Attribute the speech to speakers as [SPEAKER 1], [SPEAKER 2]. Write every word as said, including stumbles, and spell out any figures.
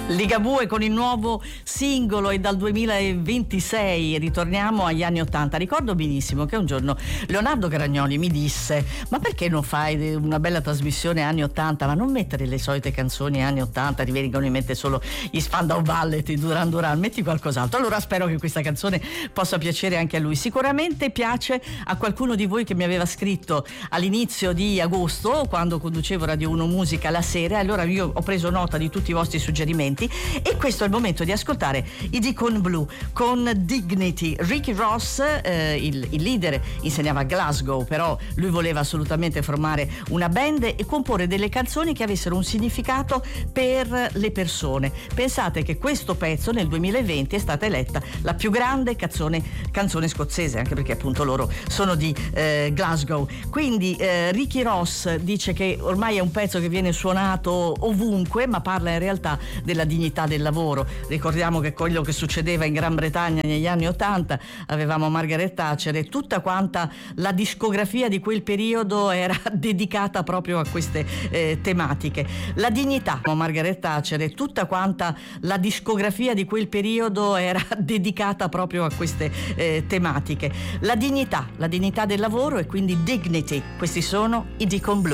[SPEAKER 1] Ligabue con il nuovo singolo e dal duemilaventisei ritorniamo agli anni ottanta. Ricordo benissimo che un giorno Leonardo Gragnoli mi disse: ma perché non fai una bella trasmissione anni ottanta, ma non mettere le solite canzoni anni ottanta, ti vengono in mente solo gli Spandau Ballet, i Duran Duran, metti qualcos'altro. Allora spero che questa canzone possa piacere anche a lui. Sicuramente piace a qualcuno di voi che mi aveva scritto all'inizio di agosto, quando conducevo Radio uno Musica la sera. Allora io ho preso nota di tutti i vostri suggerimenti e questo è il momento di ascoltare i Deacon Blue con Dignity. Ricky Ross, eh, il, il leader, insegnava a Glasgow, però lui voleva assolutamente formare una band e comporre delle canzoni che avessero un significato per le persone. Pensate che questo pezzo nel duemilaventi è stata eletta la più grande canzone, canzone scozzese, anche perché appunto loro sono di eh, Glasgow. Quindi eh, Ricky Ross dice che ormai è un pezzo che viene suonato ovunque, ma parla in realtà della dignità del lavoro. Ricordiamo che quello che succedeva in Gran Bretagna negli anni ottanta, avevamo Margaret Thatcher e tutta quanta la discografia di quel periodo era dedicata proprio a queste eh, tematiche. La dignità, Margaret Thatcher e tutta quanta la discografia di quel periodo era dedicata proprio a queste eh, tematiche. La dignità, la dignità del lavoro e quindi Dignity. Questi sono i Deacon Blue.